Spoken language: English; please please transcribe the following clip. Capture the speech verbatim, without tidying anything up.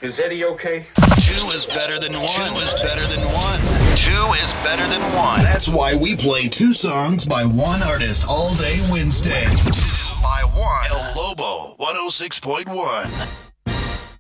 Is Eddie okay? Two is better than one. Two is better than one. Two is better than one. That's why we play two songs by one artist all day Wednesday. By one. El Lobo, one oh six point one.